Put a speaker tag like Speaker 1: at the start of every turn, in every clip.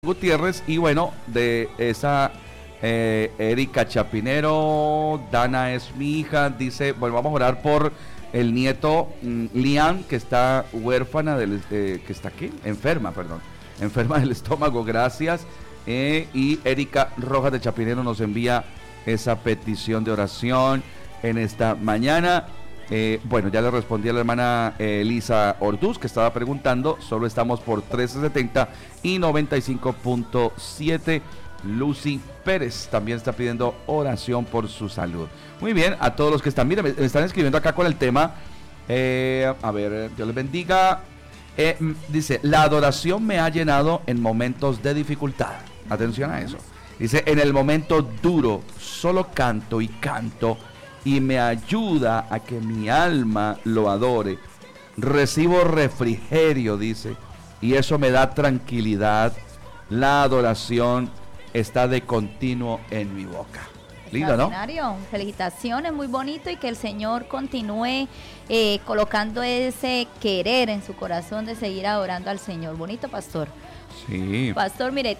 Speaker 1: Gutiérrez y bueno, de esa Erika Chapinero, Dana es mi hija, dice, bueno, vamos a orar por el nieto Lian, que está huérfana, que está aquí, enferma del estómago, gracias. Y Erika Rojas de Chapinero nos envía esa petición de oración en esta mañana. Bueno, ya le respondí a la hermana Elisa Orduz, que estaba preguntando. Solo estamos por 1370 y 95.7. Lucy Pérez también está pidiendo oración por su salud. Muy bien, a todos los que están, miren, me están escribiendo acá con el tema. A ver, Dios les bendiga. Dice, la adoración me ha llenado en momentos de dificultad. Atención a eso. Dice, en el momento duro, solo canto y canto, y me ayuda a que mi alma lo adore. Recibo refrigerio, dice, y eso me da tranquilidad. La adoración está de continuo en mi boca. Lindo, ¿no?
Speaker 2: Felicitaciones, muy bonito, y que el Señor continúe colocando ese querer en su corazón de seguir adorando al Señor. Bonito, pastor.
Speaker 1: Sí.
Speaker 2: Pastor, mire,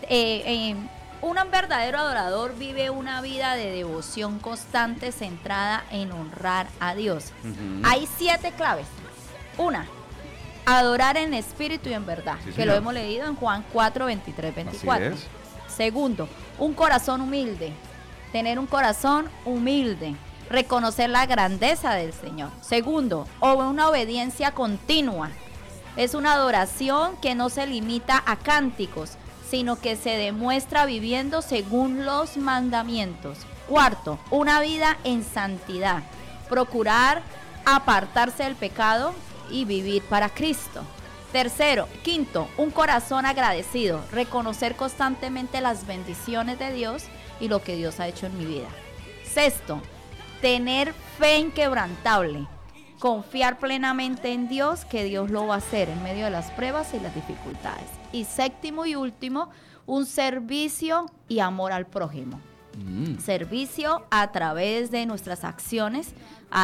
Speaker 2: un verdadero adorador vive una vida de devoción constante centrada en honrar a Dios. Hay 7 claves. 1, adorar en espíritu y en verdad, sí, que lo hemos leído en Juan 4, 23, 24. Segundo, un corazón humilde. Tener un corazón humilde. Reconocer la grandeza del Señor. Segundo, una obediencia continua. Es una adoración que no se limita a cánticos, sino que se demuestra viviendo según los mandamientos. Cuarto, una vida en santidad. Procurar apartarse del pecado y vivir para Cristo. Quinto, un corazón agradecido. Reconocer constantemente las bendiciones de Dios y lo que Dios ha hecho en mi vida. Sexto, tener fe inquebrantable. Confiar plenamente en Dios, que Dios lo va a hacer en medio de las pruebas y las dificultades. Y séptimo y último, un servicio y amor al prójimo. Servicio a través de nuestras acciones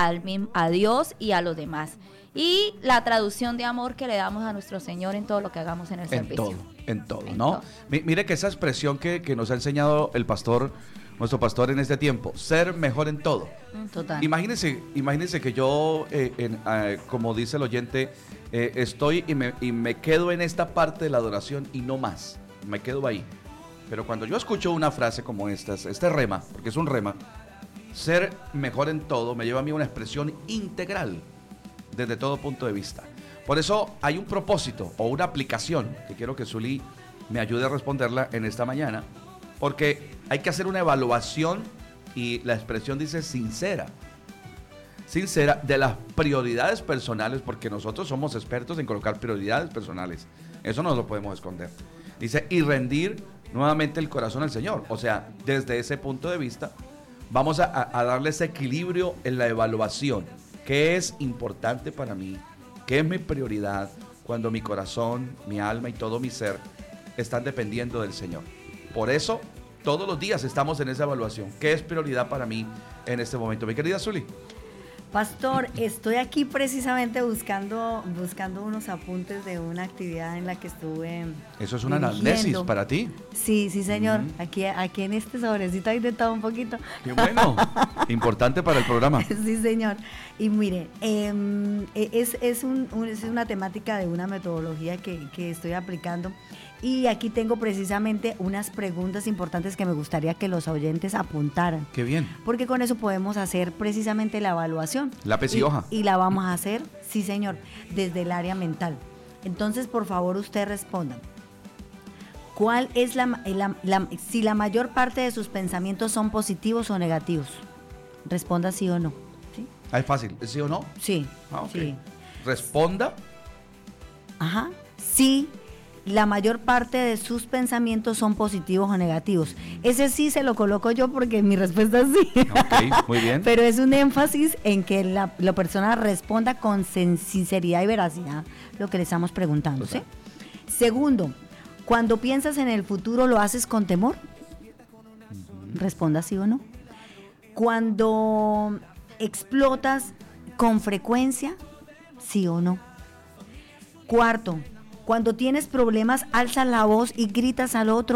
Speaker 2: a Dios y a los demás. Y la traducción de amor que le damos a nuestro Señor en todo lo que hagamos en el servicio.
Speaker 1: En todo, ¿no? Mire que esa expresión que nos ha enseñado nuestro pastor en este tiempo, ser mejor en todo.
Speaker 2: Total.
Speaker 1: Imagínense que yo, como dice el oyente, estoy y me quedo en esta parte de la adoración y no más, me quedo ahí. Pero cuando yo escucho una frase como este rema, porque es un rema, ser mejor en todo me lleva a mí una expresión integral desde todo punto de vista. Por eso hay un propósito o una aplicación que quiero que Zully me ayude a responderla en esta mañana, porque hay que hacer una evaluación, y la expresión dice sincera de las prioridades personales, porque nosotros somos expertos en colocar prioridades personales, eso no lo podemos esconder. Dice, y rendir nuevamente el corazón al Señor. O sea, desde ese punto de vista vamos a darle ese equilibrio en la evaluación. ¿Qué es importante para mí? ¿Qué es mi prioridad cuando mi corazón, mi alma y todo mi ser están dependiendo del Señor? Por eso, todos los días estamos en esa evaluación. ¿Qué es prioridad para mí en este momento? Mi querida Zully.
Speaker 3: Pastor, estoy aquí precisamente buscando unos apuntes de una actividad en la que estuve.
Speaker 1: Eso es una anamnesis para ti.
Speaker 3: Sí, señor. Aquí en este sobrecito hay de todo un poquito.
Speaker 1: Qué bueno. Importante para el programa.
Speaker 3: Sí, señor. Y mire, es una temática de una metodología que estoy aplicando. Y aquí tengo precisamente unas preguntas importantes que me gustaría que los oyentes apuntaran.
Speaker 1: Qué bien.
Speaker 3: Porque con eso podemos hacer precisamente la evaluación.
Speaker 1: Lápiz y hoja.
Speaker 3: Y la vamos a hacer, sí señor, desde el área mental. Entonces, por favor, usted responda. ¿Cuál es si la mayor parte de sus pensamientos son positivos o negativos? Responda sí o no. ¿Sí?
Speaker 1: Es fácil, ¿sí o no?
Speaker 3: Sí.
Speaker 1: Okay. Sí. Responda.
Speaker 3: Ajá. Sí. La mayor parte de sus pensamientos son positivos o negativos. Ese sí se lo coloco yo porque mi respuesta es sí.
Speaker 1: Ok, muy bien.
Speaker 3: Pero es un énfasis en que la persona responda con sinceridad y veracidad lo que le estamos preguntando, ¿sí? Segundo, cuando piensas en el futuro, ¿lo haces con temor? Responda sí o no. Cuando explotas con frecuencia, sí o no. Cuarto, Cuando tienes problemas, alzas la voz y gritas al otro.